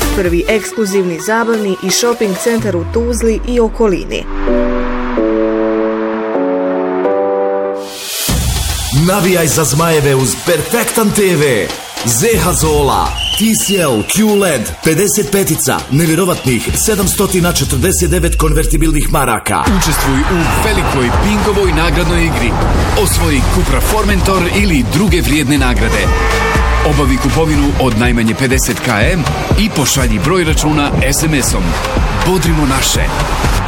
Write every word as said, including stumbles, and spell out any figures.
prvi ekskluzivni zabavni i shopping centar u Tuzli i okolini. Navijaj za Zmajeve uz Perfektan te ve. Zeha Zola, T C L, Q L E D, pedeset petica, nevjerovatnih sedamsto četrdeset devet konvertibilnih maraka. Učestvuj u velikoj bingovoj nagradnoj igri. Osvoji Cupra Formentor ili druge vrijedne nagrade. Obavi kupovinu od najmanje pedeset kilometara i pošalji broj računa es em esom. Bodrimo naše.